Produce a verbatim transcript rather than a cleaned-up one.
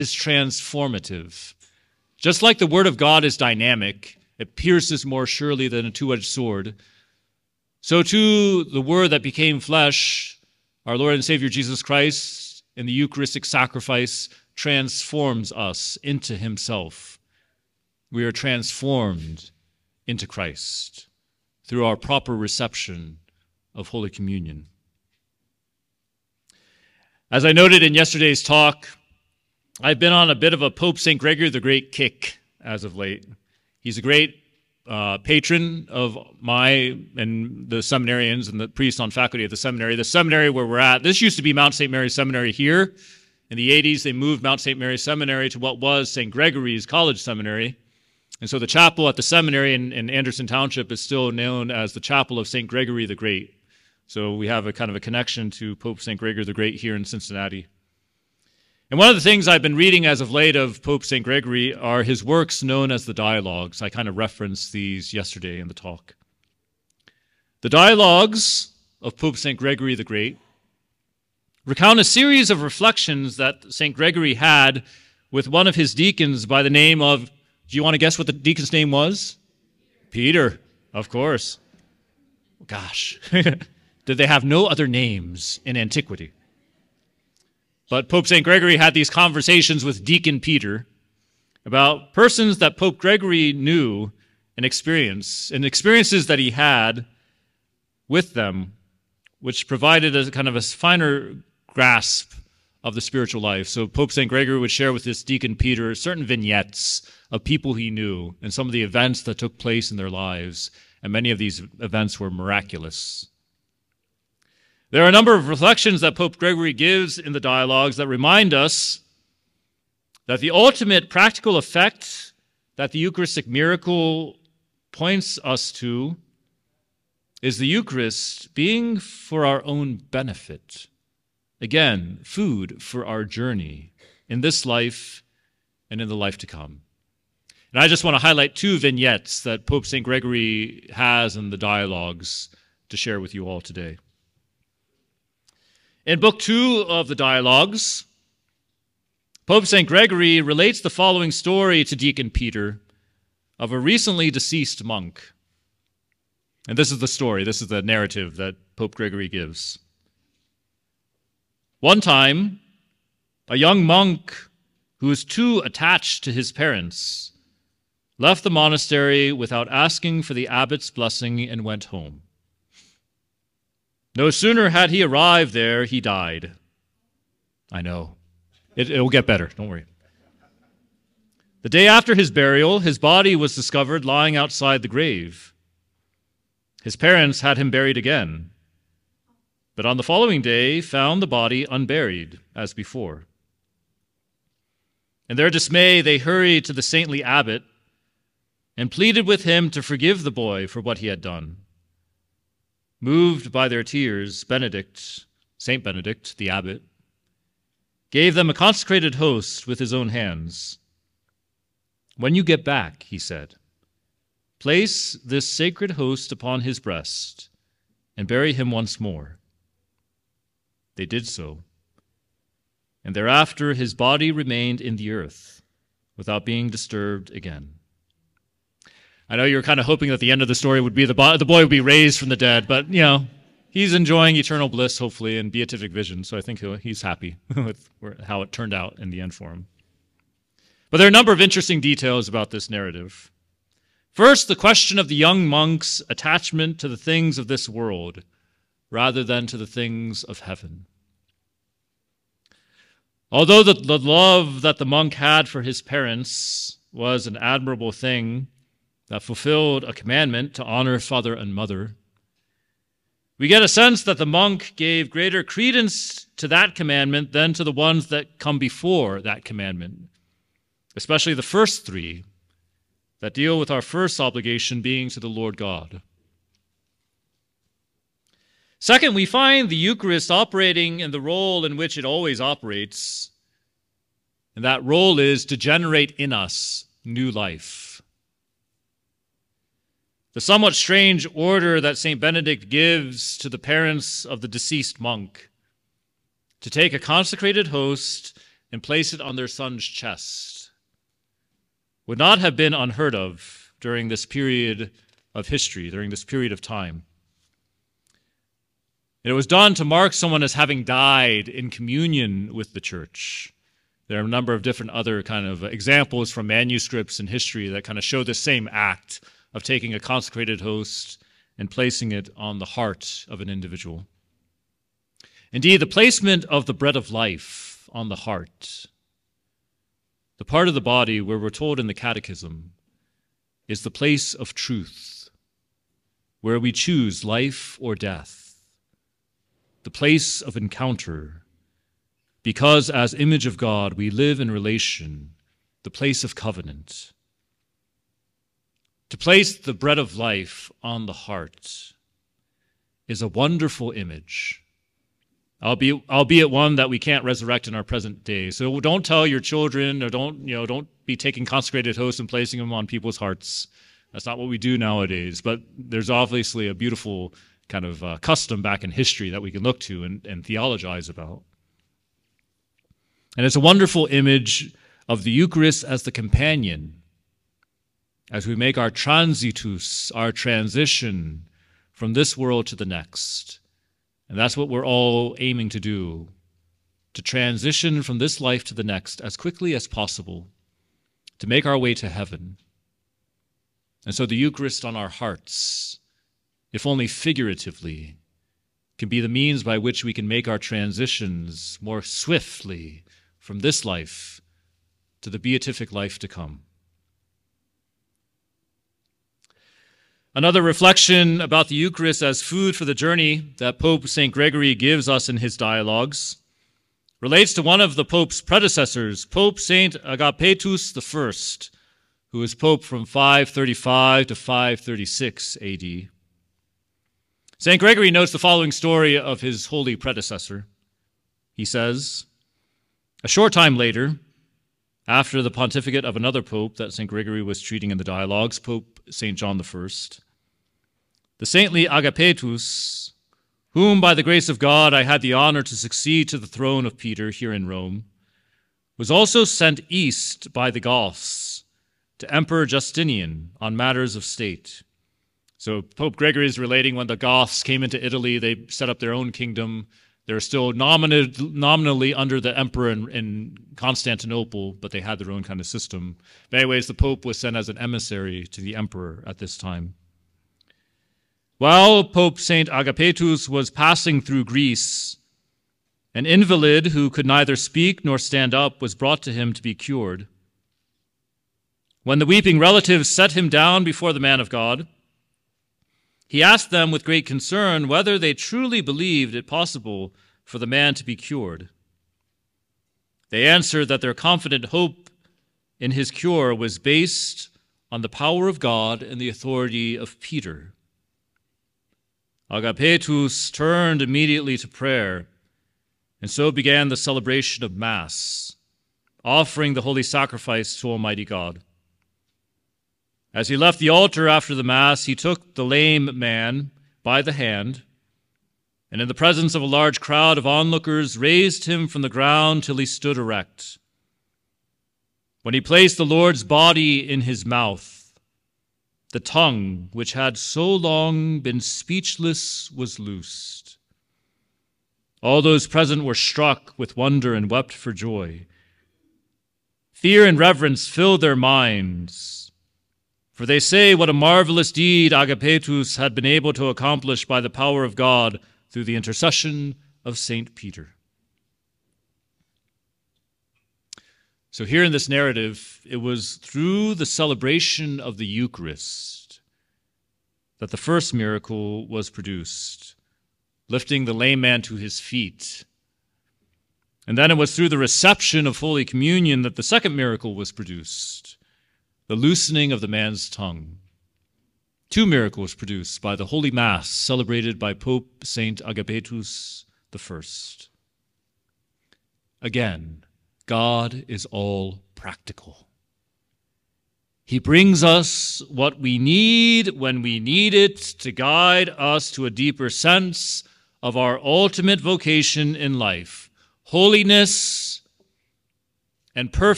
is transformative. Just like the Word of God is dynamic, it pierces more surely than a two-edged sword, so too the Word that became flesh, our Lord and Savior Jesus Christ, in the Eucharistic sacrifice, transforms us into himself. We are transformed into Christ through our proper reception of Holy Communion. As I noted in yesterday's talk, I've been on a bit of a Pope Saint Gregory the Great kick as of late. He's a great uh, patron of my and the seminarians and the priests on faculty at the seminary. The seminary where we're at, this used to be Mount Saint Mary Seminary here. In the eighties, they moved Mount Saint Mary Seminary to what was Saint Gregory's College Seminary. And so the chapel at the seminary in, in Anderson Township is still known as the Chapel of Saint Gregory the Great. So we have a kind of a connection to Pope Saint Gregory the Great here in Cincinnati. And one of the things I've been reading as of late of Pope Saint Gregory are his works known as the Dialogues. I kind of referenced these yesterday in the talk. The Dialogues of Pope Saint Gregory the Great recount a series of reflections that Saint Gregory had with one of his deacons by the name of, do you want to guess what the deacon's name was? Peter, of course. Gosh, did they have no other names in antiquity? But Pope Saint Gregory had these conversations with Deacon Peter about persons that Pope Gregory knew and experienced, and experiences that he had with them, which provided a kind of a finer grasp of the spiritual life. So Pope Saint Gregory would share with this Deacon Peter certain vignettes of people he knew and some of the events that took place in their lives, and many of these events were miraculous. There are a number of reflections that Pope Gregory gives in the Dialogues that remind us that the ultimate practical effect that the Eucharistic miracle points us to is the Eucharist being for our own benefit. Again, food for our journey in this life and in the life to come. And I just want to highlight two vignettes that Pope Saint Gregory has in the Dialogues to share with you all today. In Book Two of the Dialogues, Pope Saint Gregory relates the following story to Deacon Peter of a recently deceased monk. And this is the story, this is the narrative that Pope Gregory gives. One time, a young monk who was too attached to his parents left the monastery without asking for the abbot's blessing and went home. No sooner had he arrived there, he died. I know. It, it'll get better, don't worry. The day after his burial, his body was discovered lying outside the grave. His parents had him buried again, but on the following day found the body unburied, as before. In their dismay, they hurried to the saintly abbot and pleaded with him to forgive the boy for what he had done. Moved by their tears, Benedict, Saint Benedict, the abbot, gave them a consecrated host with his own hands. When you get back, he said, place this sacred host upon his breast and bury him once more. They did so, and thereafter his body remained in the earth without being disturbed again. I know you're kind of hoping that the end of the story would be the, bo- the boy would be raised from the dead, but, you know, he's enjoying eternal bliss, hopefully, and beatific vision, so I think he's happy with how it turned out in the end for him. But there are a number of interesting details about this narrative. First, the question of the young monk's attachment to the things of this world rather than to the things of heaven. Although the, the love that the monk had for his parents was an admirable thing that fulfilled a commandment to honor father and mother, we get a sense that the monk gave greater credence to that commandment than to the ones that come before that commandment, especially the first three that deal with our first obligation being to the Lord God. Second, we find the Eucharist operating in the role in which it always operates, and that role is to generate in us new life. The somewhat strange order that Saint Benedict gives to the parents of the deceased monk to take a consecrated host and place it on their son's chest would not have been unheard of during this period of history, during this period of time. It was done to mark someone as having died in communion with the church. There are a number of different other kind of examples from manuscripts and history that kind of show the same act of taking a consecrated host and placing it on the heart of an individual. Indeed, the placement of the bread of life on the heart, the part of the body where we're told in the Catechism, is the place of truth, where we choose life or death, the place of encounter, because as image of God we live in relation, the place of covenant. To place the bread of life on the heart is a wonderful image, albeit, albeit one that we can't resurrect in our present day. So don't tell your children, or don't, you know, don't be taking consecrated hosts and placing them on people's hearts. That's not what we do nowadays. But there's obviously a beautiful kind of uh, custom back in history that we can look to and, and theologize about. And it's a wonderful image of the Eucharist as the companion, as we make our transitus, our transition from this world to the next. And that's what we're all aiming to do, to transition from this life to the next as quickly as possible, to make our way to heaven. And so the Eucharist on our hearts, if only figuratively, can be the means by which we can make our transitions more swiftly from this life to the beatific life to come. Another reflection about the Eucharist as food for the journey that Pope Saint Gregory gives us in his dialogues relates to one of the Pope's predecessors, Pope Saint Agapetus the First, who was Pope from five thirty-five to five thirty-six A D. Saint Gregory notes the following story of his holy predecessor. He says, "A short time later, after the pontificate of another pope that Saint Gregory was treating in the dialogues, Pope Saint John the First, the saintly Agapetus, whom by the grace of God I had the honor to succeed to the throne of Peter here in Rome, was also sent east by the Goths to Emperor Justinian on matters of state." So Pope Gregory is relating when the Goths came into Italy, they set up their own kingdom. They were still nominally, nominally under the emperor in, in Constantinople, but they had their own kind of system. But anyways, the Pope was sent as an emissary to the emperor at this time. While Pope Saint Agapetus was passing through Greece, an invalid who could neither speak nor stand up was brought to him to be cured. When the weeping relatives set him down before the man of God, he asked them with great concern whether they truly believed it possible for the man to be cured. They answered that their confident hope in his cure was based on the power of God and the authority of Peter. Agapetus turned immediately to prayer, and so began the celebration of Mass, offering the holy sacrifice to Almighty God. As he left the altar after the Mass, he took the lame man by the hand, and in the presence of a large crowd of onlookers, raised him from the ground till he stood erect. When he placed the Lord's body in his mouth, the tongue, which had so long been speechless, was loosed. All those present were struck with wonder and wept for joy. Fear and reverence filled their minds, for they say what a marvelous deed Agapetus had been able to accomplish by the power of God through the intercession of Saint Peter. So here in this narrative, it was through the celebration of the Eucharist that the first miracle was produced, lifting the lame man to his feet. And then it was through the reception of Holy Communion that the second miracle was produced, the loosening of the man's tongue. Two miracles produced by the Holy Mass celebrated by Pope Saint Agapetus the First. Again, God is all practical. He brings us what we need when we need it to guide us to a deeper sense of our ultimate vocation in life, holiness and perfect